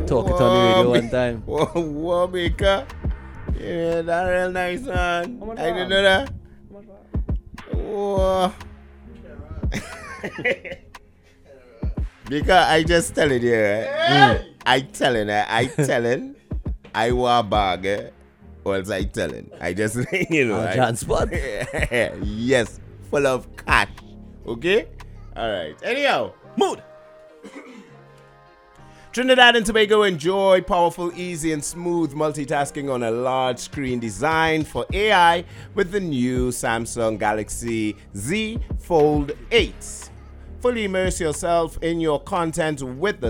talk it on the radio one time. Whoa, Baker. Yeah, that real nice, man. I didn't know that. Whoa. Because I just telling you, I telling, I want bag, or else I telling. I just, you know. Transport. Yes, full of cash. Okay? Alright. Anyhow, mood. Trinidad and Tobago enjoy powerful, easy, and smooth multitasking on a large screen designed for AI with the new Samsung Galaxy Z Fold 8. Fully immerse yourself in your content with the